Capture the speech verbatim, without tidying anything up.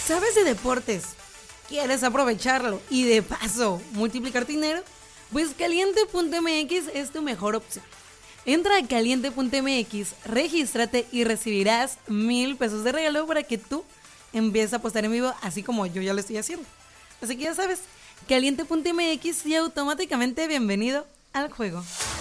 ¿Sabes de deportes? ¿Quieres aprovecharlo y de paso multiplicar tu dinero? Pues caliente punto m x es tu mejor opción. Entra a caliente punto m x, regístrate y recibirás mil pesos de regalo para que tú empieces a apostar en vivo, así como yo ya lo estoy haciendo. Así que ya sabes, caliente punto m x y automáticamente bienvenido al juego.